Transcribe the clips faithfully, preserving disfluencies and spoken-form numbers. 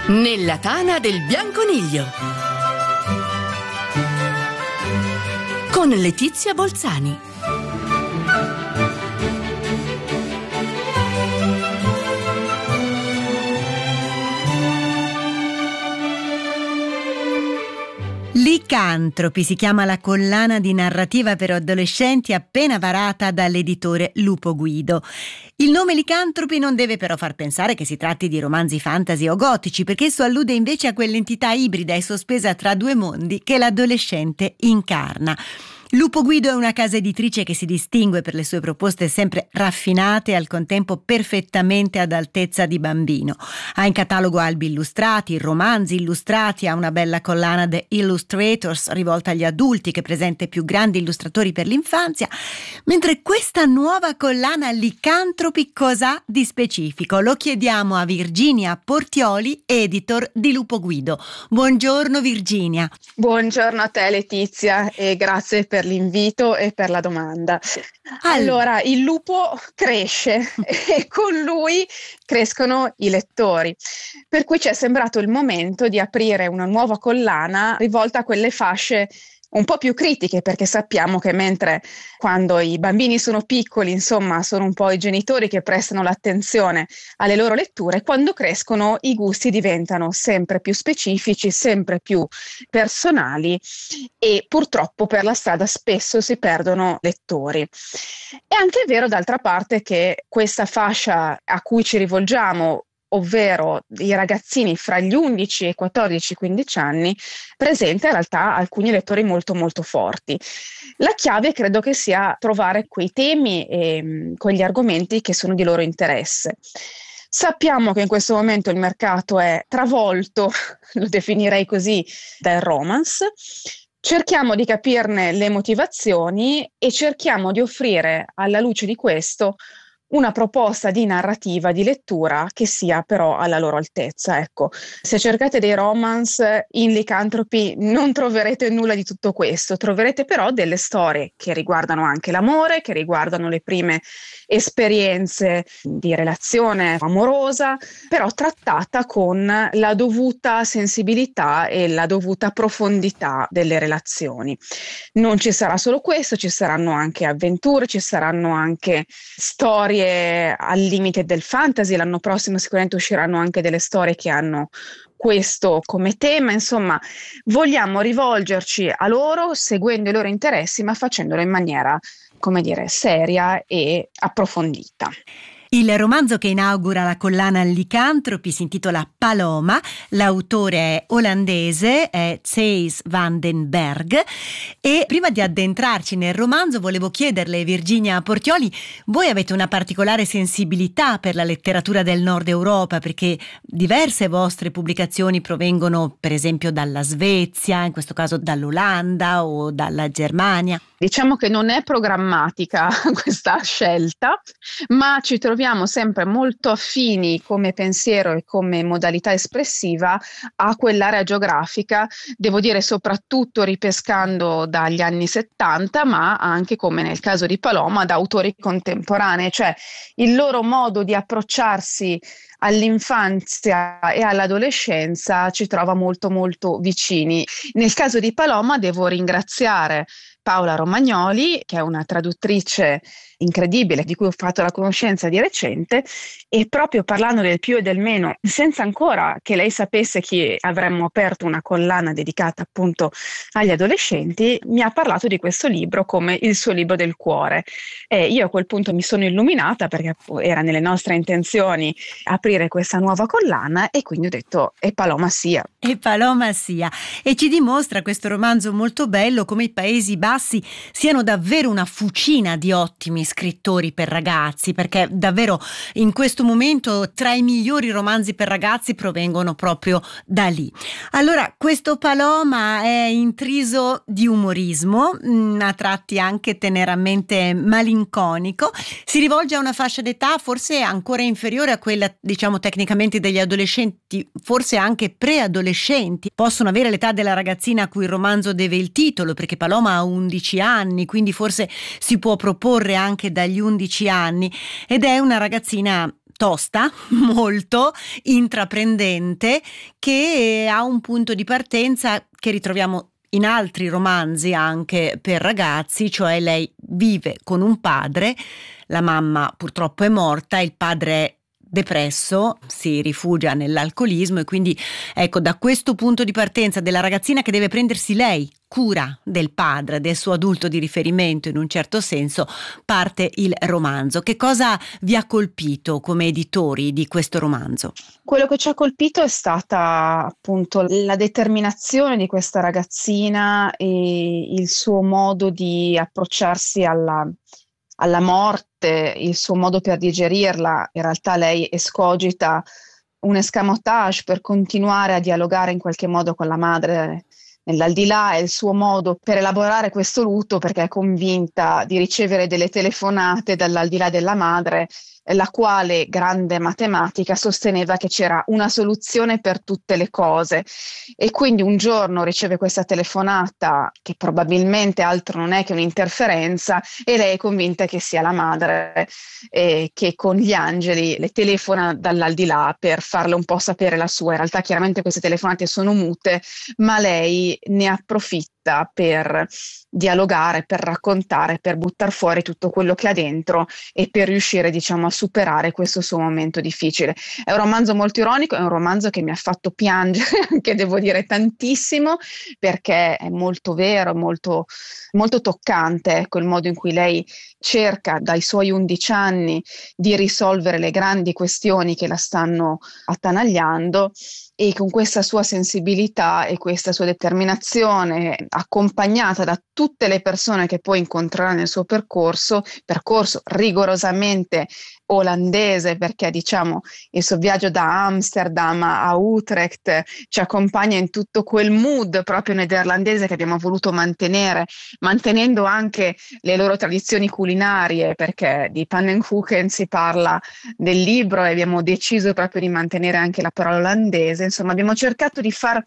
Nella tana del bianconiglio con Letizia Bolzani. Licantropi si chiama la collana di narrativa per adolescenti appena varata dall'editore Lupo Guido. Il nome Licantropi non deve però far pensare che si tratti di romanzi fantasy o gotici, perché esso allude invece a quell'entità ibrida e sospesa tra due mondi che l'adolescente incarna. Lupo Guido è una casa editrice che si distingue per le sue proposte sempre raffinate e al contempo perfettamente ad altezza di bambino. Ha in catalogo albi illustrati, romanzi illustrati, ha una bella collana The Illustrators rivolta agli adulti che presenta i più grandi illustratori per l'infanzia, mentre questa nuova collana Licantropi cos'ha di specifico? Lo chiediamo a Virginia Portioli, editor di Lupo Guido. Buongiorno Virginia. Buongiorno a te Letizia e grazie per l'invito e per la domanda. Allora, il lupo cresce e con lui crescono i lettori, per cui ci è sembrato il momento di aprire una nuova collana rivolta a quelle fasce un po' più critiche, perché sappiamo che mentre quando i bambini sono piccoli, insomma, sono un po' i genitori che prestano l'attenzione alle loro letture, quando crescono i gusti diventano sempre più specifici, sempre più personali e purtroppo per la strada spesso si perdono lettori. È anche vero d'altra parte che questa fascia a cui ci rivolgiamo, ovvero i ragazzini fra gli undici e i quattordici quindici anni, presenta in realtà alcuni lettori molto molto forti. La chiave credo che sia trovare quei temi e quegli argomenti che sono di loro interesse. Sappiamo che in questo momento il mercato è travolto, lo definirei così, dal romance. Cerchiamo di capirne le motivazioni e cerchiamo di offrire alla luce di questo una proposta di narrativa, di lettura che sia però alla loro altezza. Ecco, se cercate dei romance in Licantropi non troverete nulla di tutto questo, troverete però delle storie che riguardano anche l'amore, che riguardano le prime esperienze di relazione amorosa, però trattata con la dovuta sensibilità e la dovuta profondità delle relazioni. Non ci sarà solo questo, ci saranno anche avventure, ci saranno anche storie al limite del fantasy. L'anno prossimo sicuramente usciranno anche delle storie che hanno questo come tema. Insomma, vogliamo rivolgerci a loro seguendo i loro interessi, ma facendolo in maniera, come dire, seria e approfondita. Il romanzo che inaugura la collana Licantropi si intitola Paloma, l'autore è olandese, è Thijs van den Berg, e prima di addentrarci nel romanzo volevo chiederle, Virginia Portioli, voi avete una particolare sensibilità per la letteratura del Nord Europa, perché diverse vostre pubblicazioni provengono per esempio dalla Svezia, in questo caso dall'Olanda o dalla Germania. Diciamo che non è programmatica questa scelta, ma ci troviamo sempre molto affini come pensiero e come modalità espressiva a quell'area geografica, devo dire soprattutto ripescando dagli anni settanta, ma anche, come nel caso di Paloma, da autori contemporanei, cioè il loro modo di approcciarsi all'infanzia e all'adolescenza ci trova molto molto vicini. Nel caso di Paloma devo ringraziare Paola Romagnoli, che è una traduttrice incredibile di cui ho fatto la conoscenza di recente, e proprio parlando del più e del meno, senza ancora che lei sapesse che avremmo aperto una collana dedicata appunto agli adolescenti, mi ha parlato di questo libro come il suo libro del cuore. E io a quel punto mi sono illuminata, perché era nelle nostre intenzioni aprire questa nuova collana, e quindi ho detto e Paloma sia. E Paloma sia. E ci dimostra questo romanzo molto bello come i Paesi Bassi siano davvero una fucina di ottimi scrittori per ragazzi, perché davvero in questo momento tra i migliori romanzi per ragazzi provengono proprio da lì. Allora, questo Paloma è intriso di umorismo, mh, a tratti anche teneramente malinconico, si rivolge a una fascia d'età forse ancora inferiore a quella, diciamo, tecnicamente degli adolescenti, forse anche preadolescenti. Possono avere l'età della ragazzina a cui il romanzo deve il titolo, perché Paloma ha undici anni, quindi forse si può proporre anche dagli undici anni, ed è una ragazzina tosta, molto intraprendente, che ha un punto di partenza che ritroviamo in altri romanzi anche per ragazzi, cioè lei vive con un padre, la mamma purtroppo è morta, il padre è depresso, si rifugia nell'alcolismo, e quindi ecco, da questo punto di partenza della ragazzina che deve prendersi lei cura del padre, del suo adulto di riferimento in un certo senso, parte il romanzo. Che cosa vi ha colpito come editori di questo romanzo? Quello che ci ha colpito è stata appunto la determinazione di questa ragazzina e il suo modo di approcciarsi alla alla morte, il suo modo per digerirla. In realtà lei escogita un escamotage per continuare a dialogare in qualche modo con la madre nell'aldilà, è il suo modo per elaborare questo lutto, perché è convinta di ricevere delle telefonate dall'aldilà della madre, la quale, grande matematica, sosteneva che c'era una soluzione per tutte le cose, e quindi un giorno riceve questa telefonata che probabilmente altro non è che un'interferenza, e lei è convinta che sia la madre eh, che con gli angeli le telefona dall'aldilà per farle un po' sapere la sua. In realtà chiaramente queste telefonate sono mute, ma lei ne approfitta per dialogare, per raccontare, per buttare fuori tutto quello che ha dentro e per riuscire, diciamo, a superare questo suo momento difficile. È un romanzo molto ironico, è un romanzo che mi ha fatto piangere, anche devo dire tantissimo, perché è molto vero, molto, molto toccante, ecco, il modo in cui lei cerca dai suoi undici anni di risolvere le grandi questioni che la stanno attanagliando, e con questa sua sensibilità e questa sua determinazione, accompagnata da tutte le persone che poi incontrerà nel suo percorso, percorso rigorosamente olandese, perché diciamo il suo viaggio da Amsterdam a Utrecht ci accompagna in tutto quel mood proprio nederlandese che abbiamo voluto mantenere, mantenendo anche le loro tradizioni culinarie, perché di pannenkoeken si parla del libro e abbiamo deciso proprio di mantenere anche la parola olandese. Insomma, abbiamo cercato di far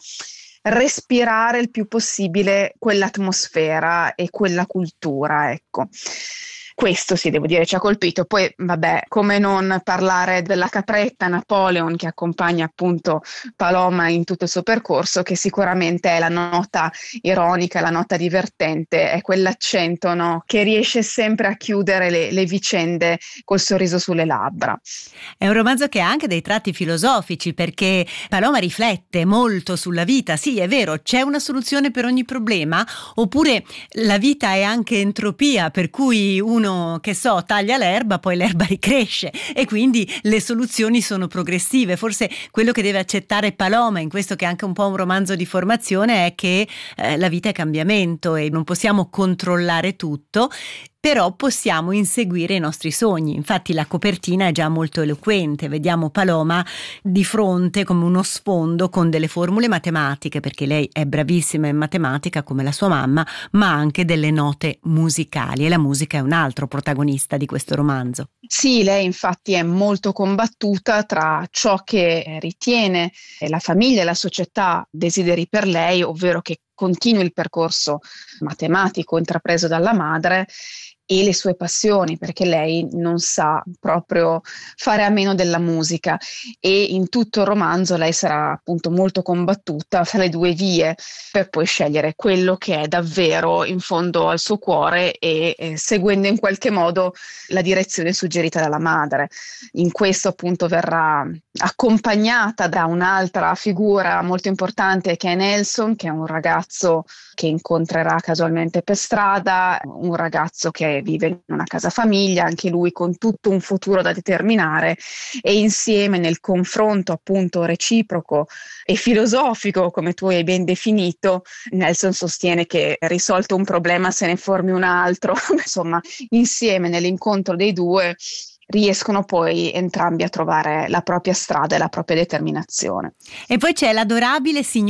respirare il più possibile quell'atmosfera e quella cultura, ecco. Questo sì, devo dire, ci ha colpito. Poi, vabbè, come non parlare della capretta Napoleon che accompagna appunto Paloma in tutto il suo percorso, che sicuramente è la nota ironica, la nota divertente, è quell'accento, no, che riesce sempre a chiudere le, le vicende col sorriso sulle labbra. È un romanzo che ha anche dei tratti filosofici, perché Paloma riflette molto sulla vita. Sì, è vero, c'è una soluzione per ogni problema, oppure la vita è anche entropia, per cui uno, che so, taglia l'erba, poi l'erba ricresce, e quindi le soluzioni sono progressive. Forse quello che deve accettare Paloma in questo, che è anche un po' un romanzo di formazione, è che eh, la vita è cambiamento e non possiamo controllare tutto, però possiamo inseguire i nostri sogni. Infatti la copertina è già molto eloquente, vediamo Paloma di fronte come uno sfondo con delle formule matematiche, perché lei è bravissima in matematica come la sua mamma, ma anche delle note musicali, e la musica è un altro protagonista di questo romanzo. Sì, lei infatti è molto combattuta tra ciò che ritiene la famiglia e la società desideri per lei, ovvero che continui il percorso matematico intrapreso dalla madre, e le sue passioni, perché lei non sa proprio fare a meno della musica, e in tutto il romanzo lei sarà appunto molto combattuta fra le due vie per poi scegliere quello che è davvero in fondo al suo cuore e eh, seguendo in qualche modo la direzione suggerita dalla madre. In questo appunto verrà accompagnata da un'altra figura molto importante, che è Nelson, che è un ragazzo che incontrerà casualmente per strada, un ragazzo che vive in una casa famiglia, anche lui con tutto un futuro da determinare, e insieme nel confronto appunto reciproco e filosofico, come tu hai ben definito, Nelson sostiene che risolto un problema se ne formi un altro. Insomma, insieme nell'incontro dei due riescono poi entrambi a trovare la propria strada e la propria determinazione. E poi c'è l'adorabile signora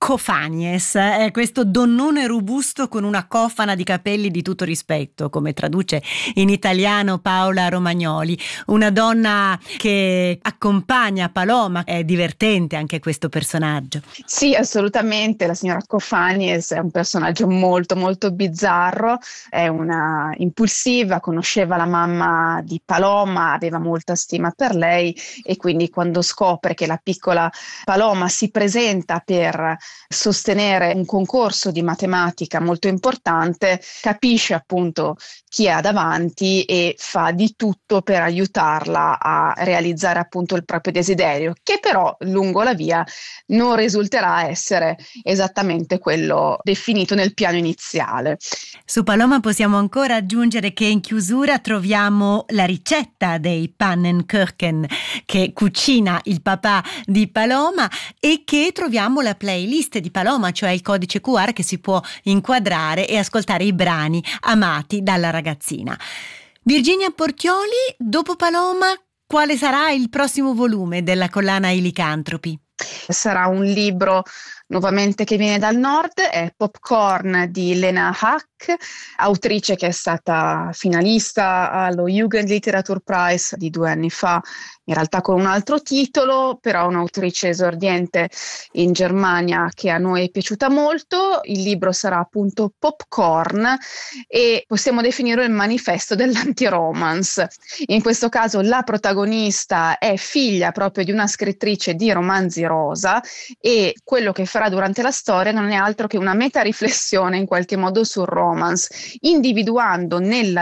Cofanies, è questo donnone robusto con una cofana di capelli di tutto rispetto, come traduce in italiano Paola Romagnoli, una donna che accompagna Paloma. È divertente anche questo personaggio. Sì, assolutamente, la signora Cofanies è un personaggio molto molto bizzarro, è una impulsiva, conosceva la mamma di Paloma, aveva molta stima per lei e quindi quando scopre che la piccola Paloma si presenta per sostenere un concorso di matematica molto importante, capisce appunto chi ha davanti e fa di tutto per aiutarla a realizzare appunto il proprio desiderio, che però lungo la via non risulterà essere esattamente quello definito nel piano iniziale. Su Paloma possiamo ancora aggiungere che in chiusura troviamo la ricetta dei Pannenkoeken che cucina il papà di Paloma e che troviamo la playlist di Paloma, cioè il codice Q R che si può inquadrare e ascoltare i brani amati dalla ragazzina. Virginia Portioli, dopo Paloma, quale sarà il prossimo volume della collana I Licantropi? Sarà un libro nuovamente che viene dal nord, è Popcorn di Lena Hack, autrice che è stata finalista allo Jugendliteraturpreis di due anni fa, in realtà con un altro titolo, però un'autrice esordiente in Germania che a noi è piaciuta molto. Il libro sarà appunto Popcorn e possiamo definirlo il manifesto dell'anti-romance. In questo caso la protagonista è figlia proprio di una scrittrice di romanzi rosa e quello che farà durante la storia non è altro che una meta-riflessione in qualche modo sul romance, individuando nella